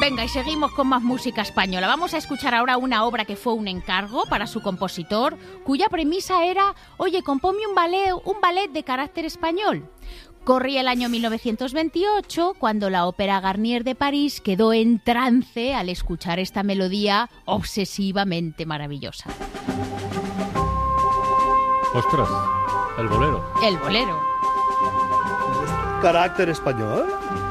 Venga, y seguimos con más música española. Vamos a escuchar ahora una obra que fue un encargo para su compositor, cuya premisa era, oye, compónme un ballet de carácter español. Corría el año 1928, cuando la Ópera Garnier de París quedó en trance al escuchar esta melodía obsesivamente maravillosa. ¡Ostras! El bolero. El bolero. ¿Carácter español?